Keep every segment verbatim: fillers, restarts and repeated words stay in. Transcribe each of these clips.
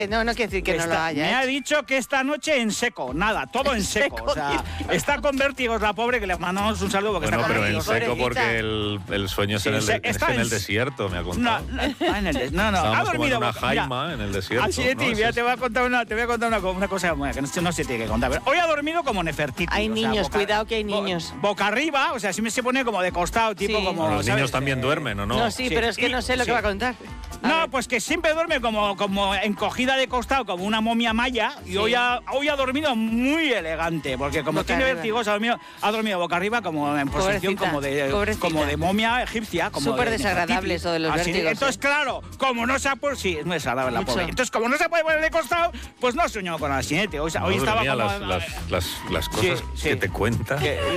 No, no quiere decir que Está, no lo haya Me hecho. ha dicho que esta noche en seco, nada, todo en seco. seco, O sea, está con vértigos la pobre, que le mandamos un saludo. Porque Bueno, está pero con en vértigos. seco pobrecita. porque el, el sueño es Sí, en el, de- se- es está en el en- desierto, me ha No, contado. no, ah, en el, no, no, ha Estábamos como en dormido. una mira, jaima en el desierto. Así ¿no? mira, Sí, te voy a contar una, te voy a contar una, co- una cosa bueno, que no, se- no se tiene que contar. Pero hoy ha dormido como Nefertiti. Hay o sea, niños, boca- cuidado que hay bo- boca Boca arriba, o sea, si me se pone como de costado, tipo Sí. como. Bueno, los ¿sabes? niños también Eh, duermen, ¿o no? No, sí, Sí. pero es que no sé lo Sí. que va a contar. A No, ver. pues que siempre duerme como, como encogida de costado, como una momia maya, y Sí. hoy, ha, hoy ha dormido muy elegante, porque como Boca tiene arriba. vértigos, ha dormido, ha dormido boca arriba, como en posición Pobrecita, como de, pobrecita. como de momia egipcia. como Súper de desagradable Nefertiti. eso de los Así, vértigos, Entonces, ¿eh? claro, como no se ha puesto... Sí, es muy desagradable la Mucho. pobre. Entonces, como no se puede poner de costado, pues no soñó con el jinete. Hoy, No, hoy estaba mía, como... las, las, las, las cosas Sí, sí. que te cuenta,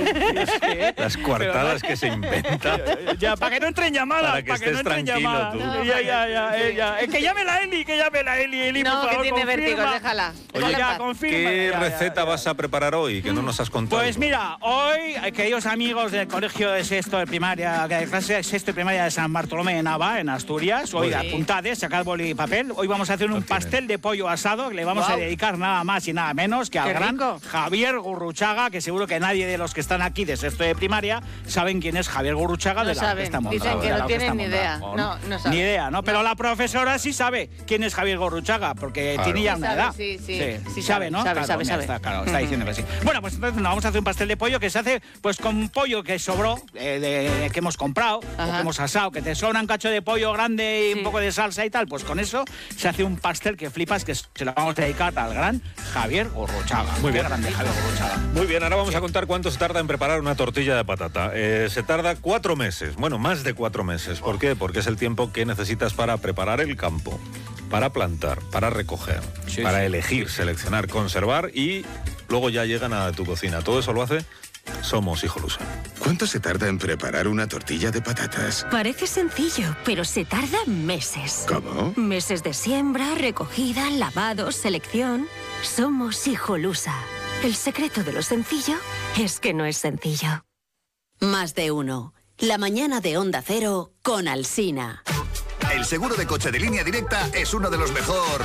que- las coartadas que se inventa. Ya, para que no entren llamadas, Para que para que, no estés entren tranquilo llamadas. tú. No, ya, ya, ya, sí. eh, ya. Eh, que llame la Eli, que llame la Eli, Eli, No, por que favor, tiene confirma. vértigos, déjala. Oye, Déjala en ya, paz. confirma. ¿Qué ya, ya, receta ya. vas a preparar hoy que no nos has contado? Pues mira, hoy, eh, queridos amigos del colegio de sexto de primaria, de clase de sexto de primaria de San Bartolomé de Nava, en Asturias, hoy Muy bien. apuntad, sacad boli y papel. Hoy vamos a hacer un Lo tienen. pastel de pollo asado que le vamos a Guau. dedicar nada más y nada menos que al Qué gran rico. Javier Gurruchaga, que seguro que nadie de los que están aquí de sexto de primaria saben quién es Javier Gurruchaga No de la saben. Orquesta Dicen Mondragón, que de la no Orquesta tienen ni idea. Mondragón. No, no saben. Ni idea, ¿no? Pero la profesora sí sabe quién es Javier Gurruchaga, porque Claro. tiene ya Sí una sabe, edad. sí, sí, sí sabe, sabe, ¿no? sabe, Claro, sabe, ya sabe. está, claro, está diciendo que sí. Bueno, pues entonces nos vamos a hacer un pastel de pollo que se hace pues con pollo que sobró, eh, de, que hemos comprado, o Ajá. que hemos asado, que te sobra un cacho de pollo grande y Sí. un poco de salsa y tal, pues con eso se hace un pastel que flipas, que se lo vamos a dedicar al gran Javier Gurruchaga. Muy bien. Qué grande Javier Gurruchaga. Muy bien, ahora vamos a contar cuánto se tarda en preparar una tortilla de patata. Eh, se tarda cuatro meses, bueno, más de cuatro meses. ¿Por qué? Porque es el tiempo que necesitas para preparar el campo, para plantar, para recoger, Sí, para sí. elegir, seleccionar, conservar y luego ya llegan a tu cocina. Todo eso lo hace Somos Hijolusa. ¿Cuánto se tarda en preparar una tortilla de patatas? Parece sencillo, pero se tarda meses. ¿Cómo? Meses de siembra, recogida, lavado, selección. Somos Hijolusa. El secreto de lo sencillo es que no es sencillo. Más de uno. La mañana de Onda Cero con Alsina. El seguro de coche de Línea Directa es uno de los mejor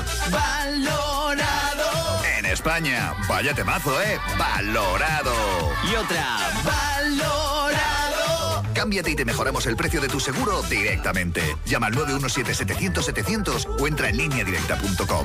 valorado en España. Vaya temazo, ¿eh? Valorado. Y otra. Valorado. Cámbiate y te mejoramos el precio de tu seguro directamente. Llama al nueve uno siete, setecientos, setecientos o entra en línea directa punto com.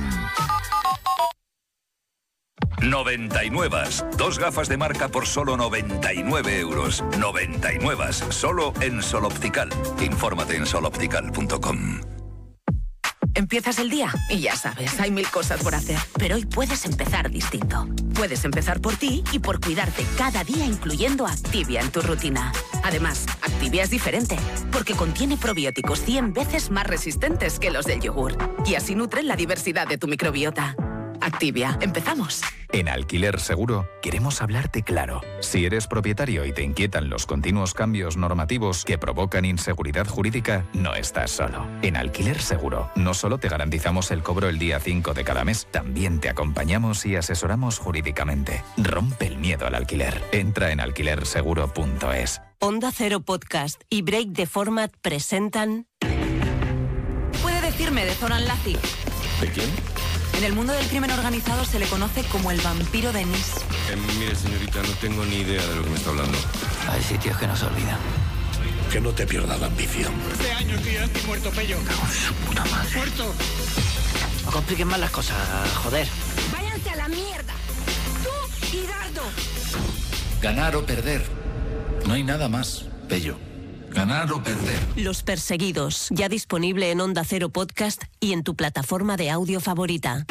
noventa y nueve. Dos gafas de marca por solo noventa y nueve euros. noventa y nueve. Solo en Sol Optical. Infórmate en sol optical punto com. Empiezas el día y ya sabes, hay mil cosas por hacer. Pero hoy puedes empezar distinto. Puedes empezar por ti y por cuidarte cada día, incluyendo Activia en tu rutina. Además, Activia es diferente, porque contiene probióticos cien veces más resistentes que los del yogur. Y así nutren la diversidad de tu microbiota. Activia, empezamos. En Alquiler Seguro queremos hablarte claro. Si eres propietario y te inquietan los continuos cambios normativos que provocan inseguridad jurídica, no estás solo. En Alquiler Seguro no solo te garantizamos el cobro el día cinco de cada mes, también te acompañamos y asesoramos jurídicamente. Rompe el miedo al alquiler. Entra en alquiler seguro punto es. Onda Cero Podcast y Break the Format presentan... Puede decirme de Zoran Lazi. ¿De quién? En el mundo del crimen organizado se le conoce como el vampiro de Nis. Eh, mire, señorita, no tengo ni idea de lo que me está hablando. Hay sitios que no se olvidan. Que no te pierdas la ambición. Hace años que ya estoy muerto, Pello. Cago en su puta madre. ¡Muerto! No compliquen más las cosas, joder. ¡Váyanse a la mierda! ¡Tú y Dardo! Ganar o perder. No hay nada más, Pello. Ganar o perder. Los Perseguidos, ya disponible en Onda Cero Podcast y en tu plataforma de audio favorita.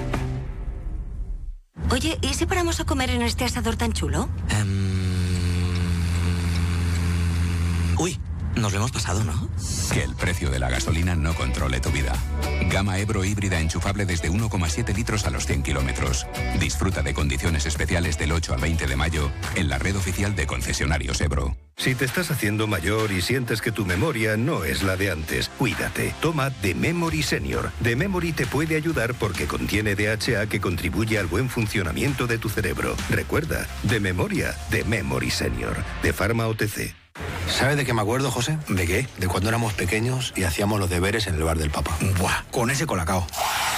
Oye, ¿y si paramos a comer en este asador tan chulo? Um... Uy, nos lo hemos pasado, ¿no? Que el precio de la gasolina no controle tu vida. Gama Ebro híbrida enchufable desde uno coma siete litros a los cien kilómetros. Disfruta de condiciones especiales del ocho al veinte de mayo en la red oficial de concesionarios Ebro. Si te estás haciendo mayor y sientes que tu memoria no es la de antes, cuídate. Toma The Memory Senior. The Memory te puede ayudar porque contiene D H A que contribuye al buen funcionamiento de tu cerebro. Recuerda, de memoria, The Memory Senior. De Pharma O T C. ¿Sabes de qué me acuerdo, José? ¿De qué? De cuando éramos pequeños y hacíamos los deberes en el bar del Papa. Buah, con ese colacao.